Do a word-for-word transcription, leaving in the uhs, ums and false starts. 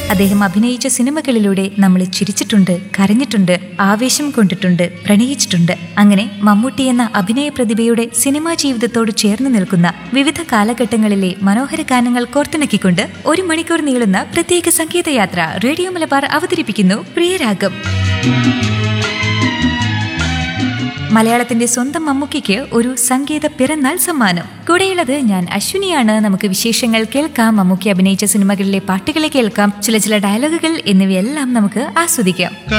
അദ്ദേഹം അഭിനയിച്ച സിനിമകളിലൂടെ നമ്മൾ ചിരിച്ചിട്ടുണ്ട്, കരഞ്ഞിട്ടുണ്ട്, ആവേശം കൊണ്ടിട്ടുണ്ട്, പ്രണയിച്ചിട്ടുണ്ട്. അങ്ങനെ മമ്മൂട്ടി എന്ന അഭിനയ പ്രതിഭയുടെ സിനിമാ ജീവിതത്തോട് ചേർന്ന് നിൽക്കുന്ന വിവിധ കാലഘട്ടങ്ങളിലെ മനോഹര ഗാനങ്ങൾ കോർത്തിണക്കിക്കൊണ്ട് ഒരു മണിക്കൂർ നീളുന്ന പ്രത്യേക സംഗീതയാത്ര റേഡിയോ മലബാർ അവതരിപ്പിക്കുന്നു പ്രിയരാഗം. മലയാളത്തിന്റെ സ്വന്തം മമ്മൂക്കിക്ക് ഒരു സംഗീത പിറന്നാൾ സമ്മാനം. കൂടെയുള്ളത് ഞാൻ അശ്വിനിയാണ്. നമുക്ക് വിശേഷങ്ങൾ കേൾക്കാം, മമ്മൂക്കി അഭിനയിച്ച സിനിമകളിലെ പാട്ടുകളെ കേൾക്കാം, ചില ചില ഡയലോഗുകൾ എന്നിവയെല്ലാം നമുക്ക് ആസ്വദിക്കാം.